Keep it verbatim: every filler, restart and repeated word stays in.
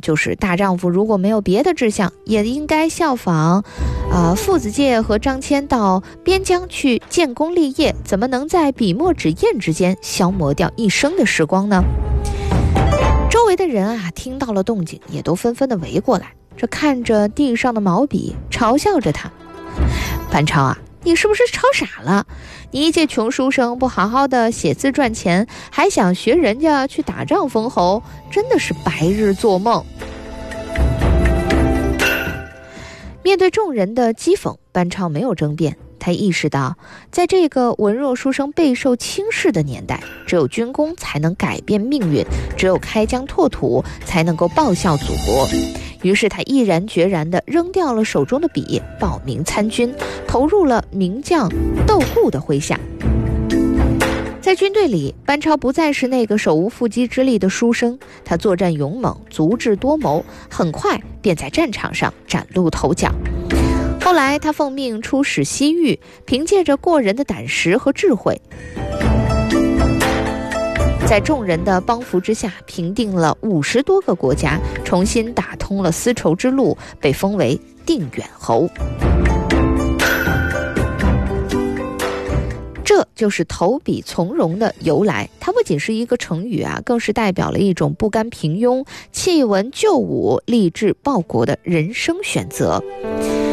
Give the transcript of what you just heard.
就是大丈夫如果没有别的志向，也应该效仿呃，傅子介和张骞到边疆去建功立业，怎么能在笔墨纸砚之间消磨掉一生的时光呢？周围的人啊，听到了动静，也都纷纷的围过来，这看着地上的毛笔，嘲笑着他：班超啊，你是不是抄傻了？你一介穷书生，不好好的写字赚钱，还想学人家去打仗封侯，真的是白日做梦。面对众人的讥讽，班超没有争辩。他意识到，在这个文弱书生备受轻视的年代，只有军功才能改变命运，只有开疆拓土才能够报效祖国。于是他毅然决然地扔掉了手中的笔，报名参军，投入了名将窦固的麾下。在军队里，班超不再是那个手无缚鸡之力的书生，他作战勇猛，足智多谋，很快便在战场上崭露头角。后来他奉命出使西域，凭借着过人的胆识和智慧，在众人的帮扶之下，平定了五十多个国家，重新打通了丝绸之路，被封为定远侯。这就是投笔从戎的由来。它不仅是一个成语啊，更是代表了一种不甘平庸、弃文就武、立志报国的人生选择。